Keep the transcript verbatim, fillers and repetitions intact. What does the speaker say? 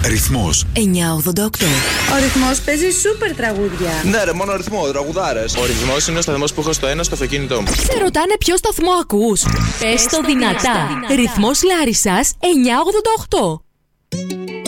Ρυθμός εννιακόσια ογδόντα οκτώ. Ο Ρυθμός παίζει σούπερ τραγούδια. Ναι, ρε, μόνο ρυθμό, τραγουδάρες. Ο Ρυθμός είναι ο σταθμός που έχω στο ένα στο αυτοκίνητό μου. Σε ρωτάνε ποιο σταθμό ακούς? Πες το δυνατά. Ρυθμός Λάρισσας εννιακόσια ογδόντα οκτώ.